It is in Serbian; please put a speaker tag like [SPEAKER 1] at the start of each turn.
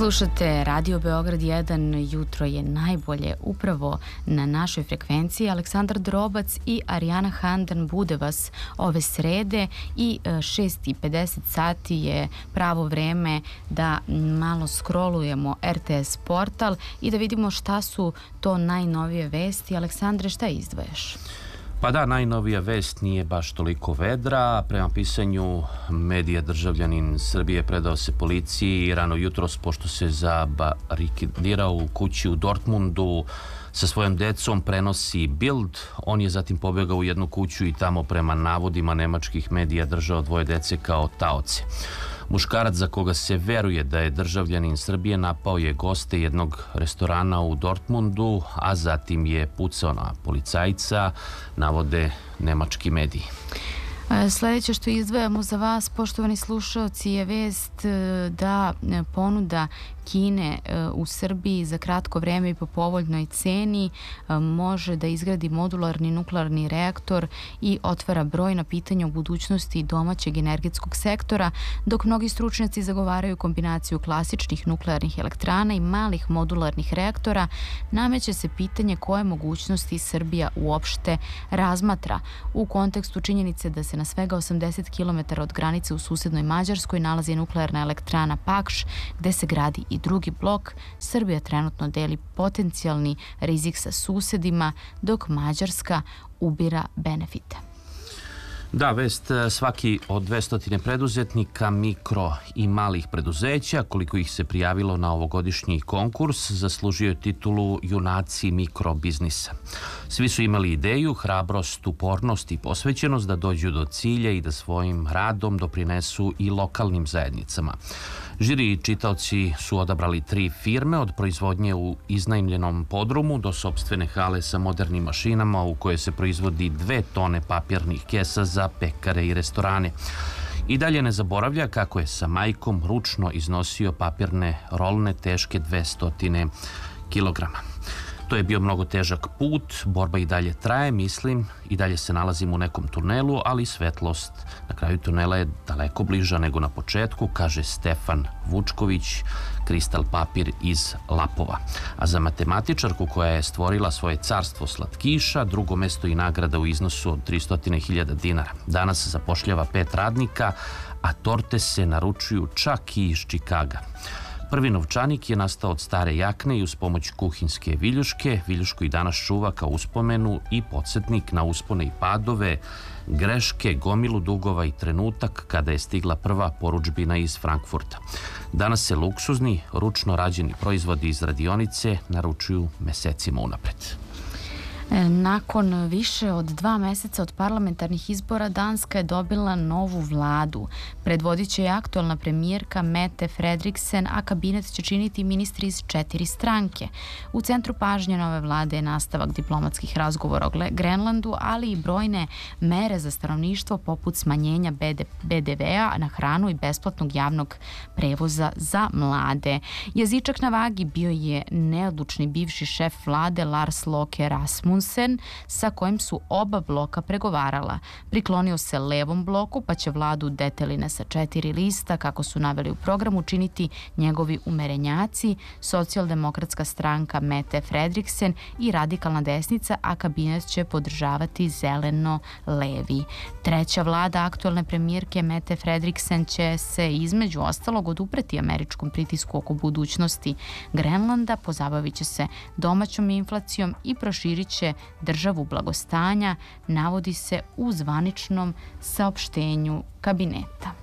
[SPEAKER 1] Slušate Radio Beograd 1, jutro je najbolje upravo na našoj frekvenciji. Aleksandar Drobac i Arijana Handan bude vas ove srede i 6:50 sati je pravo vreme da malo scrollujemo RTS portal i da vidimo šta su to najnovije vesti. Aleksandre, šta izdvajaš?
[SPEAKER 2] Pa da, najnovija vest nije baš toliko vedra. Prema pisanju medija, državljanin Srbije predao se policiji rano jutros pošto se zabarikadirao u kući u Dortmundu sa svojom decom, prenosi Bild. On je zatim pobegao u jednu kuću i tamo prema navodima nemačkih medija držao dvoje dece kao taoce. Muškarac za koga se veruje da je državljanin Srbije napao je goste jednog restorana u Dortmundu, a zatim je pucao na policajca, navode nemački mediji.
[SPEAKER 1] Sljedeće što izdvajamo za vas, poštovani slušalci, je vest da ponuda Kine u Srbiji za kratko vreme i po povoljnoj ceni može da izgradi modularni nuklearni reaktor i otvara brojna pitanja u budućnosti domaćeg energetskog sektora, dok mnogi stručnjaci zagovaraju kombinaciju klasičnih nuklearnih elektrana i malih modularnih reaktora. Nameće se pitanje koje mogućnosti Srbija uopšte razmatra u kontekstu činjenice da se na svega 80 km od granice u susednoj Mađarskoj nalazi nuklearna elektrana Pakš, gde se gradi i drugi blok. Srbija trenutno deli potencijalni rizik sa susedima, dok Mađarska ubira benefite.
[SPEAKER 2] Da, vest, svaki od 200 preduzetnika, mikro i malih preduzeća, koliko ih se prijavilo na ovogodišnji konkurs, zaslužio je titulu Junaci mikrobiznisa. Svi su imali ideju, hrabrost, upornost i posvećenost da dođu do cilja i da svojim radom doprinesu i lokalnim zajednicama. Žiri i čitaoci su odabrali 3 firme, od proizvodnje u iznajmljenom podrumu do sopstvene hale sa modernim mašinama u koje se proizvodi 2 tone papirnih kesa za pekare i restorane. I dalje ne zaboravlja kako je sa majkom ručno iznosio papirne rolne teške 200 kilograma. To je bio mnogo težak put, borba i dalje traje, mislim, i dalje se nalazimo u nekom tunelu, ali svetlost na kraju tunela je daleko bliža nego na početku, kaže Stefan Vučković, Kristal papir iz Lapova. A za matematičarku koja je stvorila svoje carstvo slatkiša, drugo mesto i nagrada u iznosu od 300.000 dinara. Danas zapošljava 5 radnika, a torte se naručuju čak i iz Čikaga. Prvi novčanik je nastao od stare jakne i uz pomoć kuhinske viljuške. Viljušku i danas čuva kao uspomenu i podsjetnik na uspone i padove, greške, gomilu dugova i trenutak kada je stigla prva porudžbina iz Frankfurta. Danas se luksuzni, ručno rađeni proizvodi iz radionice naručuju mesecima unapred.
[SPEAKER 1] Nakon više od 2 meseca od parlamentarnih izbora, Danska je dobila novu vladu. Predvodit će je aktualna premijerka Mette Frederiksen, a kabinet će činiti ministri iz 4 stranke. U centru pažnje nove vlade je nastavak diplomatskih razgovora o Grenlandu, ali i brojne mere za stanovništvo poput smanjenja BDV-a na hranu i besplatnog javnog prevoza za mlade. Jezičak na vagi bio je neodlučni bivši šef vlade Lars Løkke Rasmussen, sa kojim su oba bloka pregovarala. Priklonio se levom bloku, pa će vladu deteline sa 4 lista, kako su naveli u programu, činiti njegovi umerenjaci, socijaldemokratska stranka Mette Frederiksen i radikalna desnica, a kabinet će podržavati zeleno-levi. Treća vlada aktualne premijerke Mette Frederiksen će se između ostalog odupreti američkom pritisku oko budućnosti Grenlanda, pozabavit će se domaćom inflacijom i proširit će državu blagostanja, navodi se u zvaničnom saopštenju kabineta.